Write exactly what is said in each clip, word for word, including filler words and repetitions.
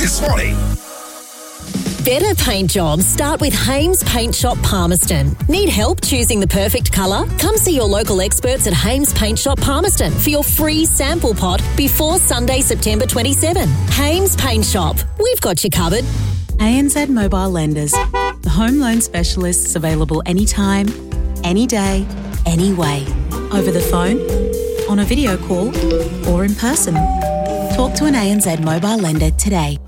Swati. Better paint jobs start with Hames Paint Shop Palmerston. Need help choosing the perfect colour? Come see your local experts at Hames Paint Shop Palmerston for your free sample pot before Sunday, September twenty-seventh. Hames Paint Shop. We've got you covered. A N Z Mobile Lenders. The home loan specialists available anytime, any day, any way. Over the phone, on a video call, or in person. Talk to an A N Z Mobile Lender today.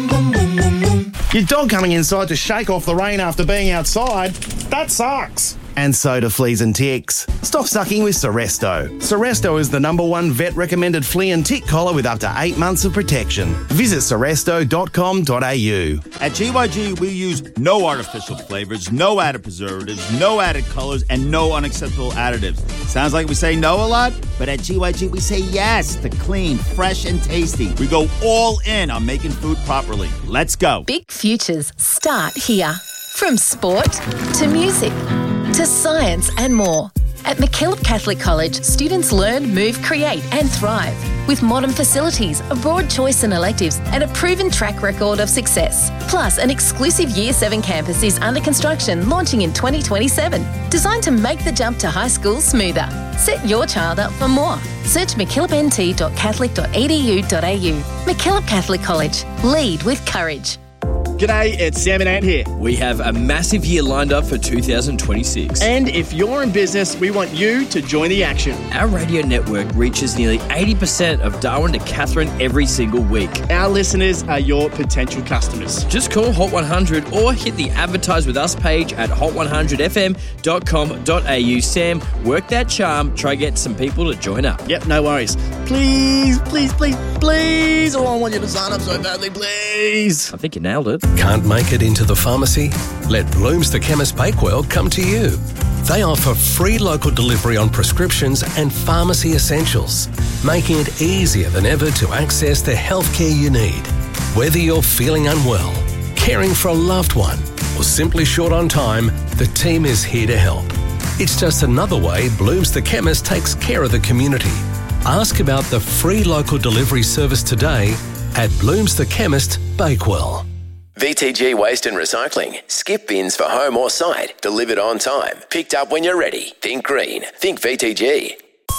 Your dog coming inside to shake off the rain after being outside? That sucks. And so do fleas and ticks. Stop sucking with Seresto. Seresto is the number one vet-recommended flea and tick collar with up to eight months of protection. Visit seresto dot com dot a u. At G Y G, we use no artificial flavors, no added preservatives, no added colors, and no unacceptable additives. Sounds like we say no a lot, but at G Y G, we say yes to clean, fresh, and tasty. We go all in on making food properly. Let's go. Big futures start here. From sport to music to science and more. At MacKillop Catholic College, students learn, move, create and thrive. With modern facilities, a broad choice in electives and a proven track record of success. Plus, an exclusive Year seven campus is under construction, launching in twenty twenty-seven. Designed to make the jump to high school smoother. Set your child up for more. Search mackillop n t dot catholic dot e d u dot a u. MacKillop Catholic College. Lead with courage. G'day, it's Sam and Ant here. We have a massive year lined up for two thousand twenty-six. And if you're in business, we want you to join the action. Our radio network reaches nearly eighty percent of Darwin to Katherine every single week. Our listeners are your potential customers. Just call Hot one hundred or hit the Advertise With Us page at hot one hundred f m dot com dot a u. Sam, work that charm. Try get some people to join up. Yep, no worries. Please, please, please, please. Oh, I want you to sign up so badly, please. I think you nailed it. Can't make it into the pharmacy? Let Blooms the Chemist Bakewell come to you. They offer free local delivery on prescriptions and pharmacy essentials, making it easier than ever to access the healthcare you need. Whether you're feeling unwell, caring for a loved one, or simply short on time, the team is here to help. It's just another way Blooms the Chemist takes care of the community. Ask about the free local delivery service today at Blooms the Chemist Bakewell. V T G Waste and Recycling. Skip bins for home or site. Delivered on time. Picked up when you're ready. Think green. Think V T G.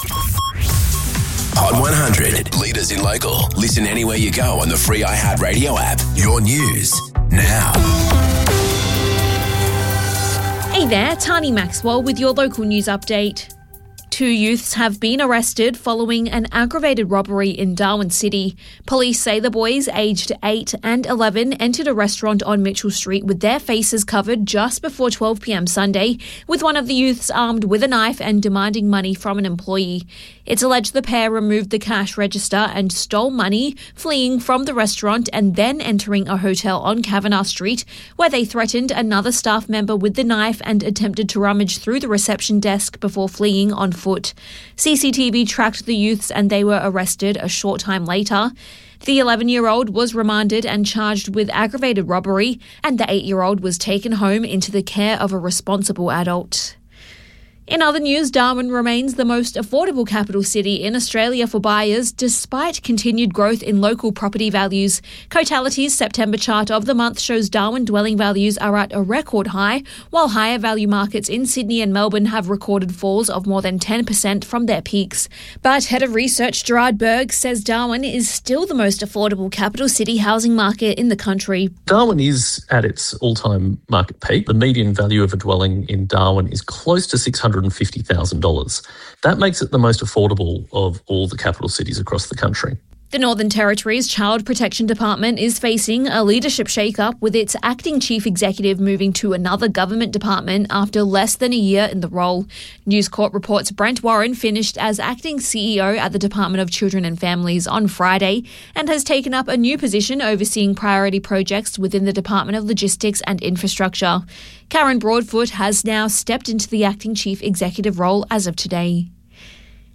Hot one hundred. Leaders in local. Listen anywhere you go on the free iHeartRadio app. Your news now. Hey there, Tani Maxwell with your local news update. Two youths have been arrested following an aggravated robbery in Darwin City. Police say the boys aged eight and eleven entered a restaurant on Mitchell Street with their faces covered just before twelve p m Sunday, with one of the youths armed with a knife and demanding money from an employee. It's alleged the pair removed the cash register and stole money, fleeing from the restaurant and then entering a hotel on Kavanagh Street, where they threatened another staff member with the knife and attempted to rummage through the reception desk before fleeing on foot. C C T V tracked the youths and they were arrested a short time later. The eleven-year-old was remanded and charged with aggravated robbery, and the eight-year-old was taken home into the care of a responsible adult. In other news, Darwin remains the most affordable capital city in Australia for buyers despite continued growth in local property values. Cotality's September chart of the month shows Darwin dwelling values are at a record high, while higher value markets in Sydney and Melbourne have recorded falls of more than ten percent from their peaks. But Head of Research Gerard Berg says Darwin is still the most affordable capital city housing market in the country. Darwin is at its all-time market peak. The median value of a dwelling in Darwin is close to six hundred fifty thousand dollars. That makes it the most affordable of all the capital cities across the country. The Northern Territory's Child Protection Department is facing a leadership shake-up, with its acting chief executive moving to another government department after less than a year in the role. News Corp reports Brent Warren finished as acting C E O at the Department of Children and Families on Friday and has taken up a new position overseeing priority projects within the Department of Logistics and Infrastructure. Karen Broadfoot has now stepped into the acting chief executive role as of today.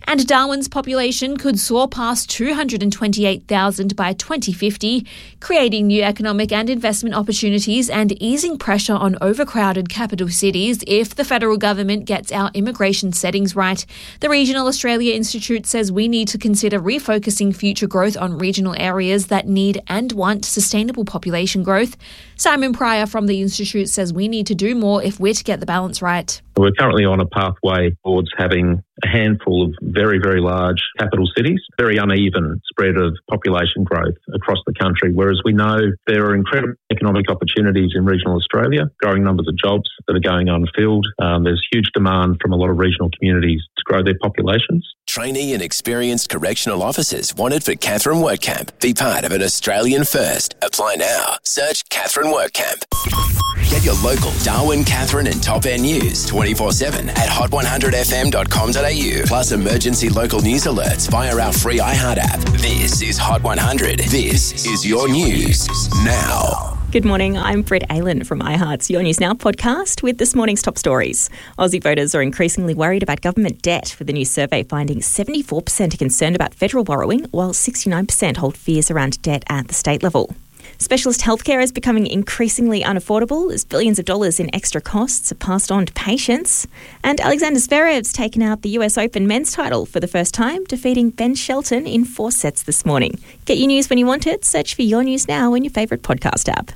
And Darwin's population could soar past two hundred twenty-eight thousand by twenty fifty, creating new economic and investment opportunities and easing pressure on overcrowded capital cities if the federal government gets our immigration settings right. The Regional Australia Institute says we need to consider refocusing future growth on regional areas that need and want sustainable population growth. Simon Pryor from the Institute says we need to do more if we're to get the balance right. We're currently on a pathway towards having a handful of very, very large capital cities, very uneven spread of population growth across the country, whereas we know there are incredible economic opportunities in regional Australia, growing numbers of jobs that are going unfilled. Um, there's huge demand from a lot of regional communities to grow their populations. Trainee and experienced correctional officers wanted for Katherine WorkCamp. Be part of an Australian first. Apply now. Search Katherine WorkCamp. Get your local Darwin, Katherine and Top End news twenty-four seven at hot one hundred f m dot com dot a u. Plus emergency local news alerts via our free iHeart app. This is Hot one hundred. This is your news now. Good morning, I'm Fred Aylan from iHeart's Your News Now podcast with this morning's top stories. Aussie voters are increasingly worried about government debt, with the new survey finding seventy-four percent are concerned about federal borrowing, while sixty-nine percent hold fears around debt at the state level. Specialist healthcare is becoming increasingly unaffordable as billions of dollars in extra costs are passed on to patients. And Alexander Zverev's taken out the U S Open men's title for the first time, defeating Ben Shelton in four sets this morning. Get your news when you want it. Search for Your News Now in your favourite podcast app.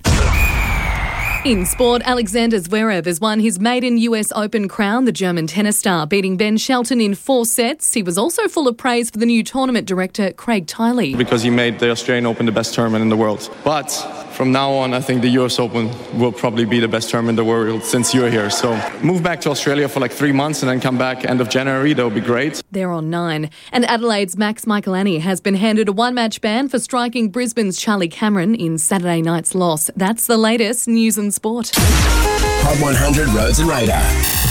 In sport, Alexander Zverev has won his maiden U S Open crown, the German tennis star, beating Ben Shelton in four sets. He was also full of praise for the new tournament director, Craig Tiley. Because he made the Australian Open the best tournament in the world. But from now on, I think the U S Open will probably be the best tournament in the world since you're here. So move back to Australia for like three months and then come back end of January. That would be great. They're on nine. And Adelaide's Max Michelani has been handed a one-match ban for striking Brisbane's Charlie Cameron in Saturday night's loss. That's the latest news and sport. Hot one hundred Roads and Radar.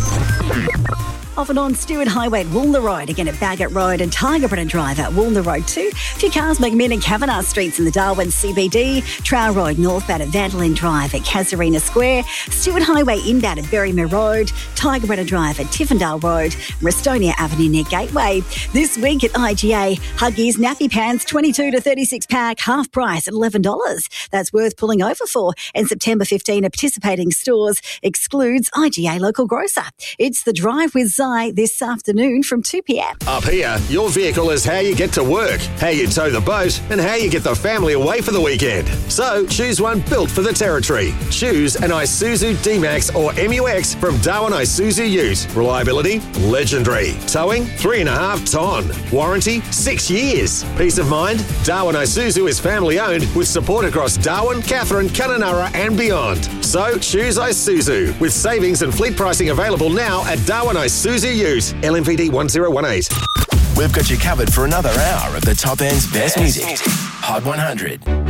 Off and on Stewart Highway at Woolner Road, again at Bagot Road and Tiger Drive at Woolner Road too. A few cars make Min and Kavanagh Streets in the Darwin C B D. Trow Road northbound at Vandalin Drive at Casuarina Square. Stewart Highway inbound at Berrymere Road. Tiger Drive at Tiffindale Road. Restonia Avenue near Gateway. This week at I G A, Huggies Nappy Pants twenty-two to thirty-six pack, half price at eleven dollars. That's worth pulling over for. And September fifteenth at participating stores excludes I G A local grocer. It's The Drive with Zai this afternoon from two p m. Up here, your vehicle is how you get to work, how you tow the boat, and how you get the family away for the weekend. So choose one built for the territory. Choose an Isuzu D-Max or M U X from Darwin Isuzu Ute. Reliability, legendary. Towing, three and a half ton. Warranty, six years. Peace of mind, Darwin Isuzu is family owned with support across Darwin, Katherine, Kununurra and beyond. So choose Isuzu with savings and fleet pricing available now at Darwin Isuzu Ute. L M P D one zero one eight. We've got you covered for another hour of the top end's best music. Hot one hundred.